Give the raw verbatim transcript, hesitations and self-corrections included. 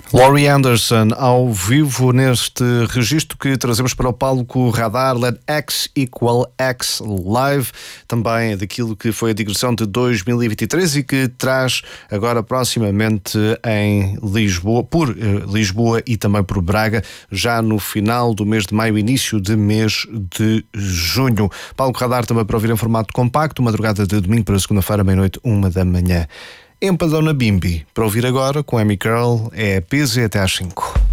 Laurie Anderson ao vivo neste registro que trazemos para o palco Radar. Let X equal X live, também daquilo que foi a digressão de dois mil e vinte e três e que traz agora proximamente em Lisboa, por Lisboa e também por Braga, já no final do mês de maio, início de mês de junho. Palco Radar também para ouvir em formato compacto, madrugada de domingo para segunda-feira, meia-noite, uma da manhã. Empadão na Bimbi, para ouvir agora com Amy Curl, é Busy até às cinco.